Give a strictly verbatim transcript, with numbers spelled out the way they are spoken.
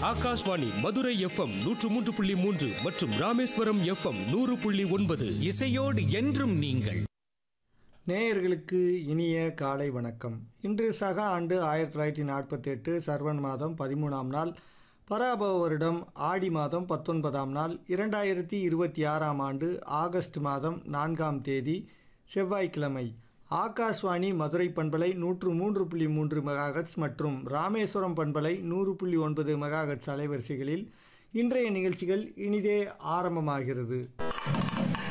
Akashvani Madurai FM நூற்று மூன்று புள்ளி மூன்று மற்றும் ராமேஸ்வரம் எஃப்எம் நூறு புள்ளி ஒன்பது. இசையோடு என்றும் நீங்கள். நேயர்களுக்கு இனிய காலை வணக்கம். இன்று சக ஆண்டு ஆயிரத்தி தொள்ளாயிரத்தி நாற்பத்தி எட்டு சர்வன் மாதம் பதிமூணாம் நாள், பராபவ வருடம் ஆடி மாதம் பத்தொன்பதாம் நாள், இரண்டாயிரத்தி இருபத்தி ஆறாம் ஆண்டு ஆகஸ்ட் மாதம் நான்காம் தேதி செவ்வாய்க்கிழமை. ஆகாஷ்வாணி மதுரை பண்பலை நூற்று மூன்று புள்ளி மூன்று மெகாஹெட்ஸ் மற்றும் ராமேஸ்வரம் பண்பலை நூறு புள்ளி ஒன்பது மெகாஹெட்ஸ் அலைவரிசைகளில் இன்றைய நிகழ்ச்சிகள் இனிதே ஆரம்பமாகிறது.